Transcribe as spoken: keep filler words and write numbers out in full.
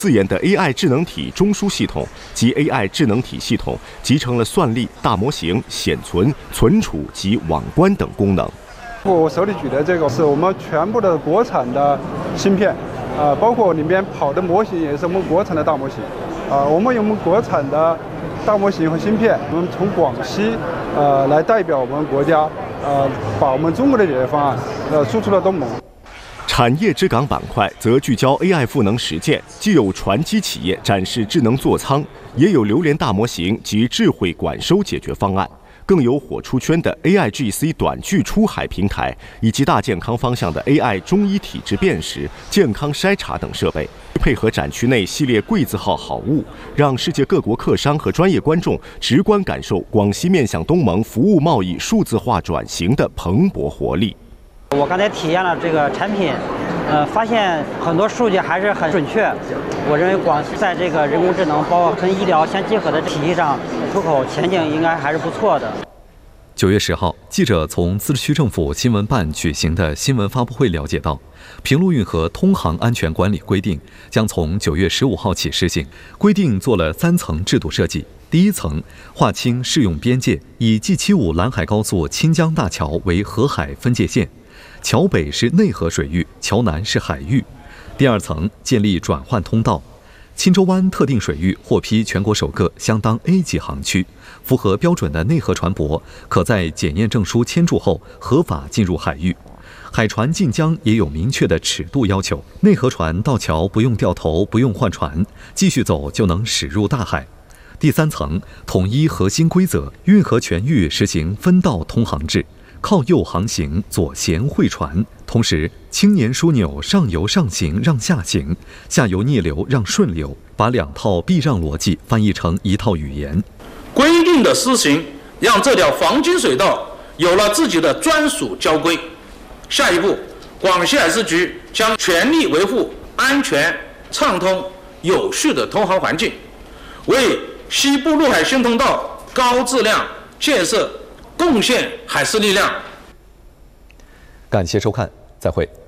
自研的 A I 智能体中枢系统及 A I 智能体系统集成了算力、大模型、显存、存储及网关等功能。 我手里举的这个是我们全部的国产的芯片，啊，包括里面跑的模型也是我们国产的大模型，啊，我们用我们国产的大模型和芯片，我们从广西呃来代表我们国家，呃，把我们中国的解决方案呃输出了东盟。 产业之港板块则聚焦 A I 赋能实践，既有船机企业展示智能座舱，也有榴莲大模型及智慧管收解决方案，更有火出圈的 A I G C 短距出海平台，以及大健康方向的 A I 中医体质辨识、健康筛查等设备，配合展区内系列柜字号好物，让世界各国客商和专业观众直观感受广西面向东盟服务贸易数字化转型的蓬勃活力。 我刚才体验了这个产品，呃，发现很多数据还是很准确。我认为广西在这个人工智能包括跟医疗相结合的体系上，出口前景应该还是不错的。 九月十号，记者从自治区政府新闻办举行的新闻发布会了解到，平陆运河通航安全管理规定将从九月十五号起施行。规定做了三层制度设计，第一层划清适用边界，以 G 七十五兰海高速清江大桥为河海分界线。桥北是内河水域，桥南是海域。第二层建立转换通道，钦州湾特定水域获批全国首个相当 A 级航区，符合标准的内河船舶可在检验证书签注后合法进入海域。海船进江也有明确的尺度要求，内河船到桥不用掉头，不用换船，继续走就能驶入大海。第三层统一核心规则，运河全域实行分道通航制，靠右航行，左舷汇船，同时轻年枢纽上游上行让下行，下游逆流让顺流，把两套避让逻辑翻译成一套语言。 规定的施行，让这条黄金水道有了自己的专属交规。下一步，广西海事局将全力维护安全、畅通、有序的通航环境，为西部陆海新通道高质量建设贡献海事力量。 感谢收看，再会。